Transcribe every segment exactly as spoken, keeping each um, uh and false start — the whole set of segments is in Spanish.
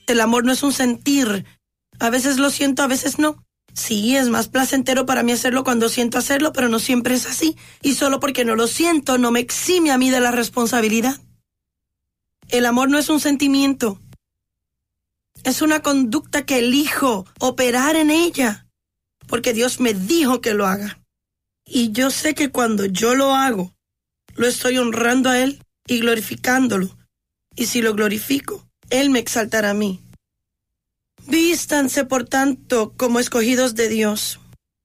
El amor no es un sentir. A veces lo siento, a veces no. Sí, es más placentero para mí hacerlo cuando siento hacerlo, pero no siempre es así. Y solo porque no lo siento, no me exime a mí de la responsabilidad. El amor no es un sentimiento. Es una conducta que elijo operar en ella, porque Dios me dijo que lo haga. Y yo sé que cuando yo lo hago, lo estoy honrando a Él y glorificándolo. Y si lo glorifico, Él me exaltará a mí. Vístanse, por tanto, como escogidos de Dios.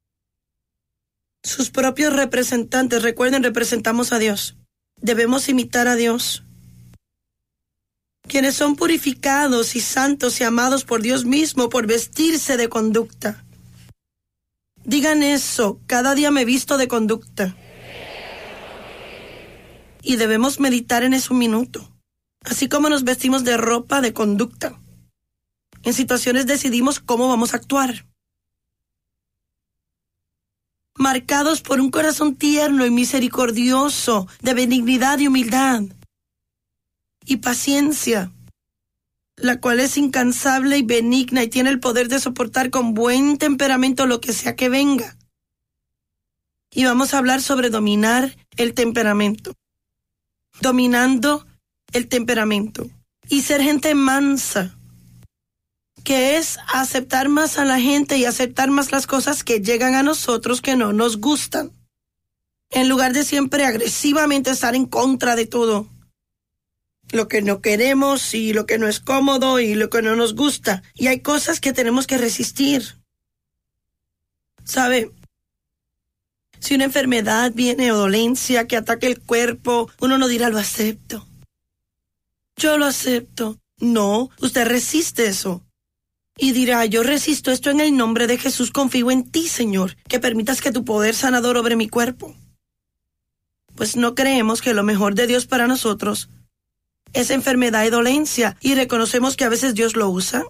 Sus propios representantes, recuerden, representamos a Dios. Debemos imitar a Dios. Quienes son purificados y santos y amados por Dios mismo por vestirse de conducta. Digan eso, cada día me visto de conducta. Y debemos meditar en eso un minuto. Así como nos vestimos de ropa de conducta. En situaciones decidimos cómo vamos a actuar. Marcados por un corazón tierno y misericordioso, de benignidad y humildad. Y paciencia, la cual es incansable y benigna y tiene el poder de soportar con buen temperamento lo que sea que venga. Y vamos a hablar sobre dominar el temperamento. Dominando el temperamento. Y ser gente mansa, que es aceptar más a la gente y aceptar más las cosas que llegan a nosotros que no nos gustan. En lugar de siempre agresivamente estar en contra de todo. Lo que no queremos y lo que no es cómodo y lo que no nos gusta. Y hay cosas que tenemos que resistir. ¿Sabe? Si una enfermedad viene o dolencia que ataque el cuerpo, uno no dirá lo acepto. Yo lo acepto. No, usted resiste eso. Y dirá, yo resisto esto en el nombre de Jesús, confío en ti, Señor, que permitas que tu poder sanador obre mi cuerpo. Pues no creemos que lo mejor de Dios para nosotros es enfermedad y dolencia, y reconocemos que a veces Dios lo usa.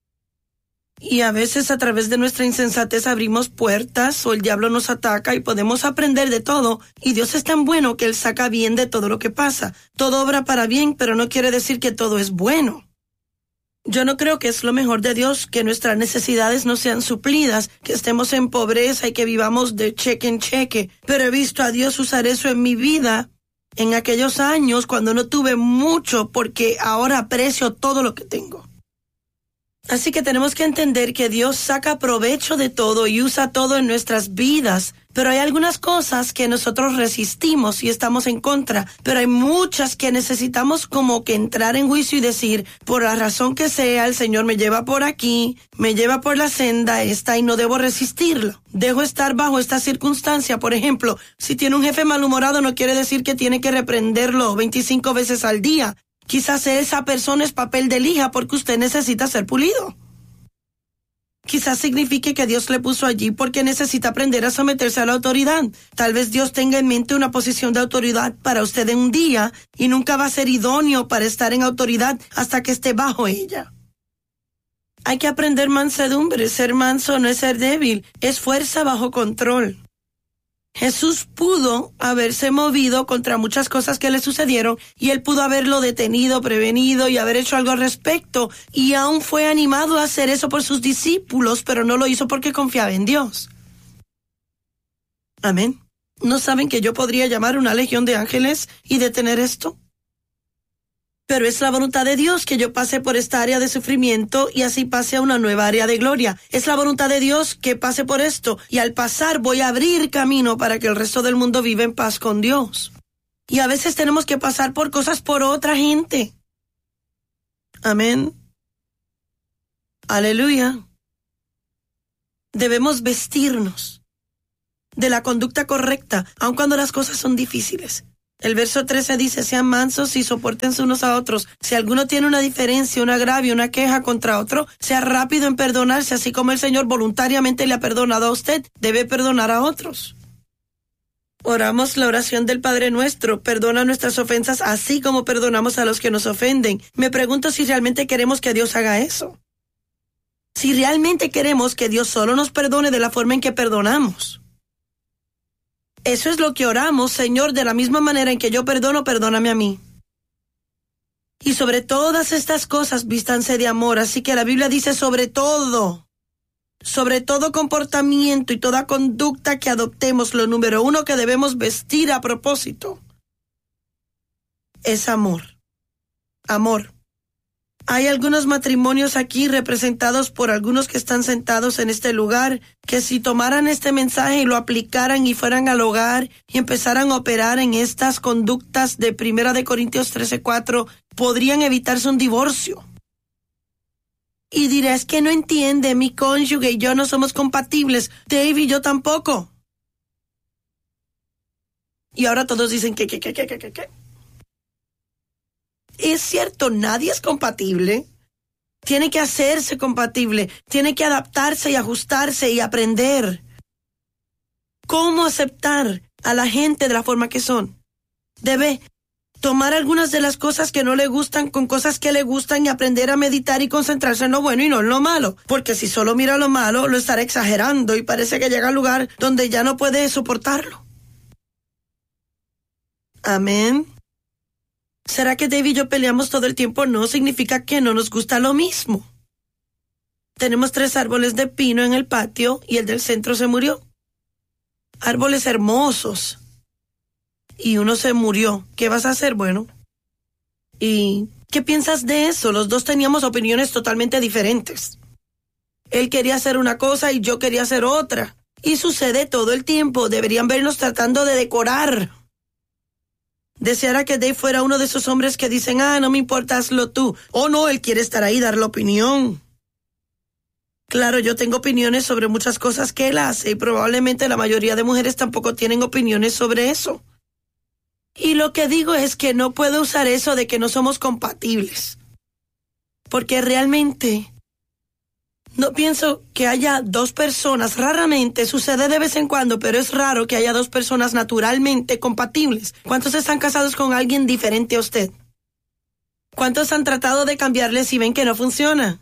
Y a veces a través de nuestra insensatez abrimos puertas o el diablo nos ataca y podemos aprender de todo. Y Dios es tan bueno que Él saca bien de todo lo que pasa. Todo obra para bien, pero no quiere decir que todo es bueno. Yo no creo que es lo mejor de Dios que nuestras necesidades no sean suplidas, que estemos en pobreza y que vivamos de cheque en cheque. Pero he visto a Dios usar eso en mi vida en aquellos años cuando no tuve mucho, porque ahora aprecio todo lo que tengo. Así que tenemos que entender que Dios saca provecho de todo y usa todo en nuestras vidas. Pero hay algunas cosas que nosotros resistimos y estamos en contra. Pero hay muchas que necesitamos como que entrar en juicio y decir, por la razón que sea, el Señor me lleva por aquí, me lleva por la senda esta y no debo resistirlo. Dejo estar bajo esta circunstancia. Por ejemplo, si tiene un jefe malhumorado no quiere decir que tiene que reprenderlo veinticinco veces al día. Quizás esa persona es papel de lija porque usted necesita ser pulido. Quizás signifique que Dios le puso allí porque necesita aprender a someterse a la autoridad. Tal vez Dios tenga en mente una posición de autoridad para usted en un día y nunca va a ser idóneo para estar en autoridad hasta que esté bajo ella. Hay que aprender mansedumbre. Ser manso no es ser débil, es fuerza bajo control. Jesús pudo haberse movido contra muchas cosas que le sucedieron y él pudo haberlo detenido, prevenido y haber hecho algo al respecto, y aún fue animado a hacer eso por sus discípulos, pero no lo hizo porque confiaba en Dios. Amén. ¿No saben que yo podría llamar una legión de ángeles y detener esto? Pero es la voluntad de Dios que yo pase por esta área de sufrimiento y así pase a una nueva área de gloria. Es la voluntad de Dios que pase por esto y al pasar voy a abrir camino para que el resto del mundo viva en paz con Dios. Y a veces tenemos que pasar por cosas por otra gente. Amén. Aleluya. Debemos vestirnos de la conducta correcta, aun cuando las cosas son difíciles. El verso trece dice, sean mansos y sopórtense unos a otros. Si alguno tiene una diferencia, un agravio, una queja contra otro, sea rápido en perdonarse, así como el Señor voluntariamente le ha perdonado a usted, debe perdonar a otros. Oramos la oración del Padre Nuestro, perdona nuestras ofensas así como perdonamos a los que nos ofenden. Me pregunto si realmente queremos que Dios haga eso. Si realmente queremos que Dios solo nos perdone de la forma en que perdonamos. Eso es lo que oramos, Señor, de la misma manera en que yo perdono, perdóname a mí. Y sobre todas estas cosas vístanse de amor. Así que la Biblia dice sobre todo, sobre todo comportamiento y toda conducta que adoptemos, lo número uno que debemos vestir a propósito es amor. Amor. Hay algunos matrimonios aquí representados por algunos que están sentados en este lugar, que si tomaran este mensaje y lo aplicaran y fueran al hogar y empezaran a operar en estas conductas de Primera de Corintios trece cuatro, podrían evitarse un divorcio. Y dirás, es que no entiende, mi cónyuge y yo no somos compatibles, Dave y yo tampoco. Y ahora todos dicen que, que, que, que, que, que, que. Es cierto, nadie es compatible. Tiene que hacerse compatible, tiene que adaptarse y ajustarse y aprender cómo aceptar a la gente de la forma que son. Debe tomar algunas de las cosas que no le gustan con cosas que le gustan y aprender a meditar y concentrarse en lo bueno y no en lo malo. Porque si solo mira lo malo, lo estará exagerando y parece que llega al lugar donde ya no puede soportarlo. Amén. ¿Será que Dave y yo peleamos todo el tiempo? No significa que no nos gusta lo mismo. Tenemos tres árboles de pino en el patio y el del centro se murió. Árboles hermosos. Y uno se murió. ¿Qué vas a hacer? Bueno. ¿Y qué piensas de eso? Los dos teníamos opiniones totalmente diferentes. Él quería hacer una cosa y yo quería hacer otra. Y sucede todo el tiempo. Deberían vernos tratando de decorar. Deseara que Dave fuera uno de esos hombres que dicen, ah, no me importa, hazlo tú. Oh, no, él quiere estar ahí, dar la opinión. Claro, yo tengo opiniones sobre muchas cosas que él hace y probablemente la mayoría de mujeres tampoco tienen opiniones sobre eso. Y lo que digo es que no puedo usar eso de que no somos compatibles. Porque realmente no pienso que haya dos personas, raramente, sucede de vez en cuando, pero es raro que haya dos personas naturalmente compatibles. ¿Cuántos están casados con alguien diferente a usted? ¿Cuántos han tratado de cambiarles y ven que no funciona?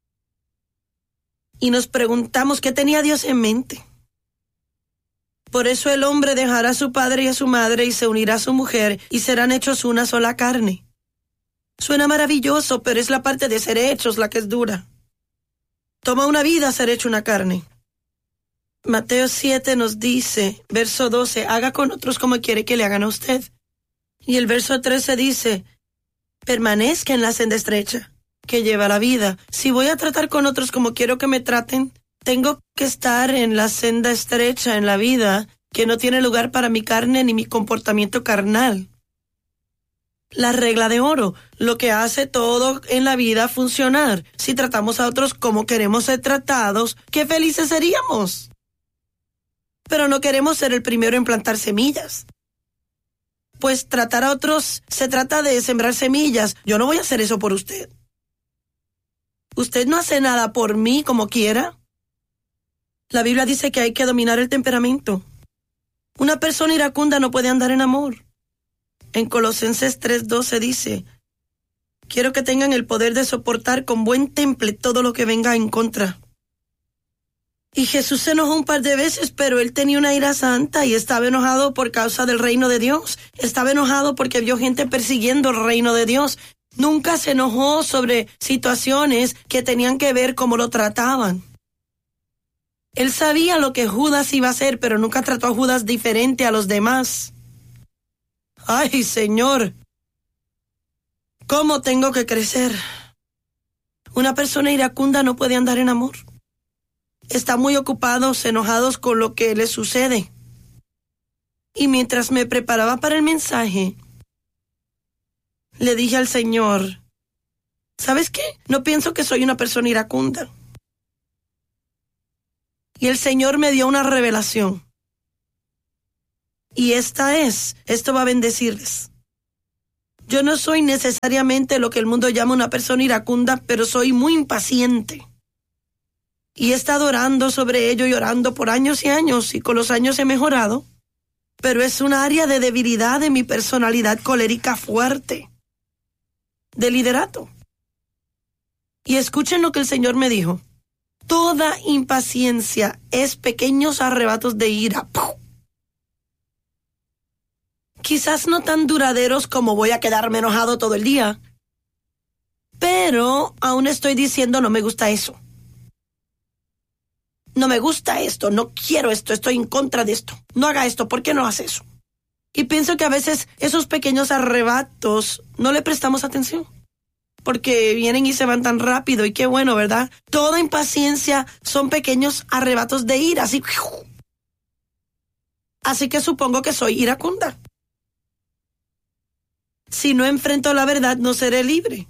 Y nos preguntamos qué tenía Dios en mente. Por eso el hombre dejará a su padre y a su madre y se unirá a su mujer y serán hechos una sola carne. Suena maravilloso, pero es la parte de ser hechos la que es dura. Toma una vida ser hecho una carne. Mateo siete nos dice, verso doce, haga con otros como quiere que le hagan a usted. Y el verso trece dice, permanezca en la senda estrecha, que lleva la vida. Si voy a tratar con otros como quiero que me traten, tengo que estar en la senda estrecha en la vida, que no tiene lugar para mi carne ni mi comportamiento carnal. La regla de oro, lo que hace todo en la vida funcionar. Si tratamos a otros como queremos ser tratados, ¡qué felices seríamos! Pero no queremos ser el primero en plantar semillas. Pues tratar a otros se trata de sembrar semillas. Yo no voy a hacer eso por usted. Usted no hace nada por mí como quiera. La Biblia dice que hay que dominar el temperamento. Una persona iracunda no puede andar en amor. En Colosenses tres doce dice, quiero que tengan el poder de soportar con buen temple todo lo que venga en contra. Y Jesús se enojó un par de veces, pero él tenía una ira santa y estaba enojado por causa del reino de Dios. Estaba enojado porque vio gente persiguiendo el reino de Dios. Nunca se enojó sobre situaciones que tenían que ver cómo lo trataban. Él sabía lo que Judas iba a hacer, pero nunca trató a Judas diferente a los demás. ¡Ay, Señor! ¿Cómo tengo que crecer? Una persona iracunda no puede andar en amor. Está muy ocupados, enojados con lo que les sucede. Y mientras me preparaba para el mensaje, le dije al Señor, ¿sabes qué? No pienso que soy una persona iracunda. Y el Señor me dio una revelación. Y esta es, esto va a bendecirles. Yo no soy necesariamente lo que el mundo llama una persona iracunda, pero soy muy impaciente. Y he estado orando sobre ello y orando por años y años, y con los años he mejorado. Pero es un área de debilidad de mi personalidad colérica fuerte, de liderato. Y escuchen lo que el Señor me dijo. Toda impaciencia es pequeños arrebatos de ira. ¡Puf! Quizás no tan duraderos como voy a quedarme enojado todo el día, Pero aún estoy diciendo, no me gusta eso. No me gusta esto, no quiero esto, estoy en contra de esto. No haga esto, ¿por qué no hace eso? Y pienso que a veces esos pequeños arrebatos no le prestamos atención. Porque vienen y se van tan rápido y qué bueno, ¿verdad? Toda impaciencia son pequeños arrebatos de ira, así. Así que supongo que soy iracunda. Si no enfrento la verdad, no seré libre.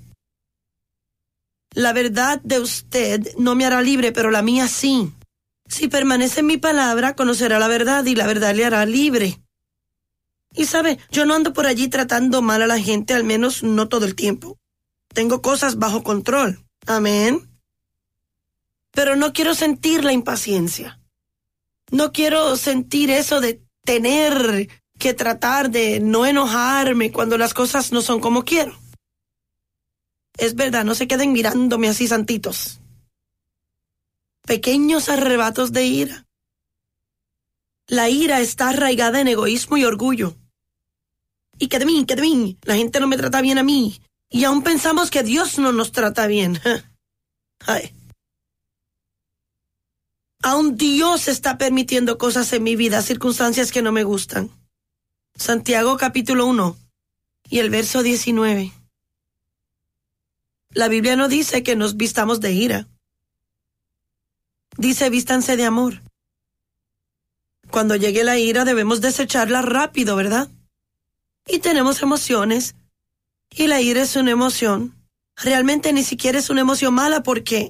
La verdad de usted no me hará libre, pero la mía sí. Si permanece en mi palabra, conocerá la verdad y la verdad le hará libre. Y sabe, yo no ando por allí tratando mal a la gente, al menos no todo el tiempo. Tengo cosas bajo control. Amén. Pero no quiero sentir la impaciencia. No quiero sentir eso de tener que tratar de no enojarme cuando las cosas no son como quiero. Es verdad, no se queden mirándome así, santitos. Pequeños arrebatos de ira. La ira está arraigada en egoísmo y orgullo. Y que de mí, que de mí, la gente no me trata bien a mí. Y aún pensamos que Dios no nos trata bien. Ay. Aún Dios está permitiendo cosas en mi vida, circunstancias que no me gustan. Santiago capítulo uno y el verso diecinueve. La Biblia no dice que nos vistamos de ira. Dice vístanse de amor. Cuando llegue la ira debemos desecharla rápido, ¿verdad? Y tenemos emociones. Y la ira es una emoción. Realmente ni siquiera es una emoción mala porque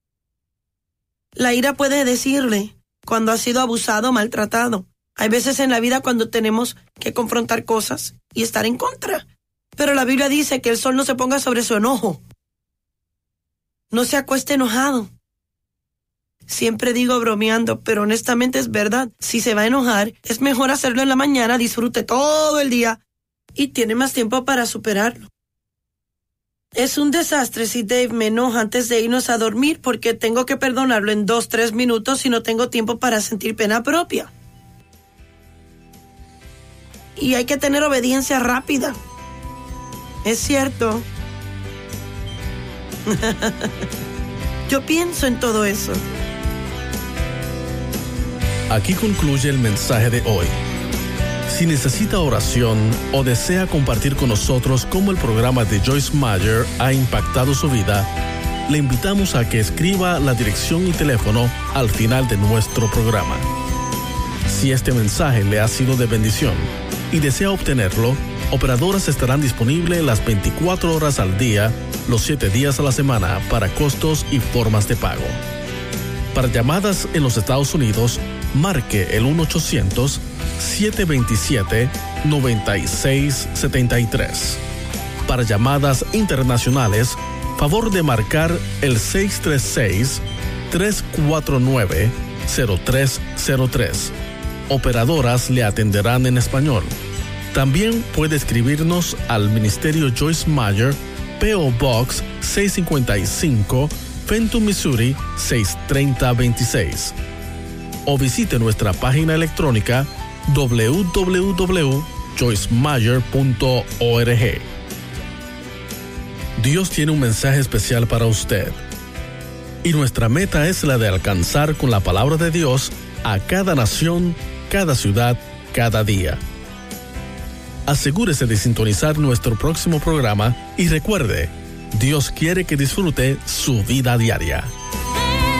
la ira puede decirle cuando ha sido abusado o maltratado. Hay veces en la vida cuando tenemos que confrontar cosas y estar en contra. Pero la Biblia dice que el sol no se ponga sobre su enojo. No se acueste enojado. Siempre digo bromeando, pero honestamente es verdad. Si se va a enojar, es mejor hacerlo en la mañana, disfrute todo el día y tiene más tiempo para superarlo. Es un desastre si Dave me enoja antes de irnos a dormir porque tengo que perdonarlo en dos, tres minutos y no tengo tiempo para sentir pena propia. Y hay que tener obediencia rápida. Es cierto. Yo pienso en todo eso. Aquí concluye el mensaje de hoy. Si necesita oración o desea compartir con nosotros cómo el programa de Joyce Meyer ha impactado su vida, le invitamos a que escriba la dirección y teléfono al final de nuestro programa. Si este mensaje le ha sido de bendición y desea obtenerlo, operadoras estarán disponibles las veinticuatro horas al día, los siete días a la semana para costos y formas de pago. Para llamadas en los Estados Unidos, marque el uno ochocientos, siete dos siete, nueve seis siete tres. Para llamadas internacionales, favor de marcar el seis tres seis, tres cuatro nueve, cero tres cero tres. Operadoras le atenderán en español. También puede escribirnos al Ministerio Joyce Meyer, P O Box seiscientos cincuenta y cinco, Fenton, Missouri seis tres cero dos seis. O visite nuestra página electrónica doble u doble u doble u punto joyce meyer punto org. Dios tiene un mensaje especial para usted. Y nuestra meta es la de alcanzar con la palabra de Dios a cada nación, cada ciudad, cada día. Asegúrese de sintonizar nuestro próximo programa y recuerde, Dios quiere que disfrute su vida diaria.